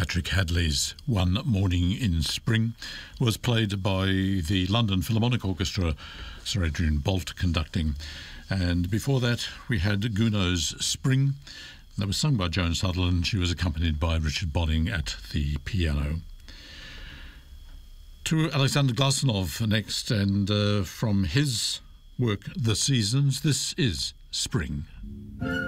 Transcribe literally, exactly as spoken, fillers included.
Patrick Hadley's One Morning in Spring was played by the London Philharmonic Orchestra, Sir Adrian Boult conducting. And before that, we had Gounod's Spring. That was sung by Joan Sutherland. She was accompanied by Richard Bonning at the piano. To Alexander Glasunov next, and uh, from his work, The Seasons, this is Spring.